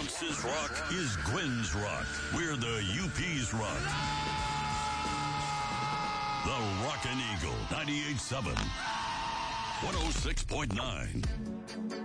Bounces Rock is Gwen's Rock. We're the UP's Rock. The Rockin' Eagle, 98.7, 106.9.